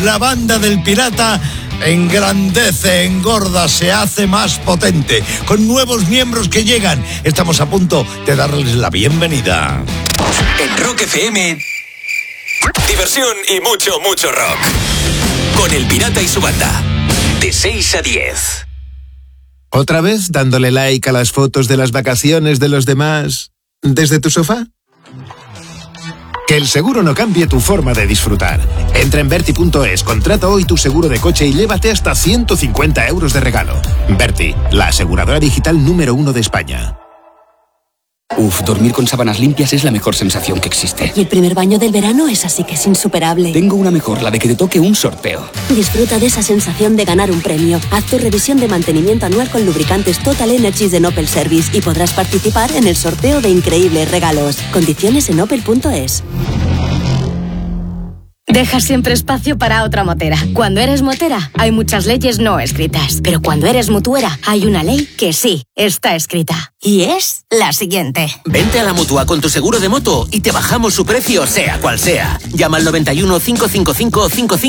la banda del pirata engrandece, engorda, se hace más potente, con nuevos miembros que llegan. Estamos a punto de darles la bienvenida. En Rock FM, diversión y mucho, mucho rock. Con el pirata y su banda, de 6 a 10. ¿Otra vez dándole like a las fotos de las vacaciones de los demás desde tu sofá? Que el seguro no cambie tu forma de disfrutar. Entra en Verti.es, contrata hoy tu seguro de coche y llévate hasta 150 euros de regalo. Verti, la aseguradora digital número 1 de España. Dormir con sábanas limpias es la mejor sensación que existe. Y el primer baño del verano es así que es insuperable. Tengo una mejor, la de que te toque un sorteo. Disfruta de esa sensación de ganar un premio. Haz tu revisión de mantenimiento anual con lubricantes Total Energies de Opel Service y podrás participar en el sorteo de increíbles regalos. Condiciones en opel.es. Deja siempre espacio para otra motera. Cuando eres motera, hay muchas leyes no escritas. Pero cuando eres mutuera, hay una ley que sí está escrita. Y es la siguiente. Vente a la Mutua con tu seguro de moto y te bajamos su precio, sea cual sea. Llama al 91 555 55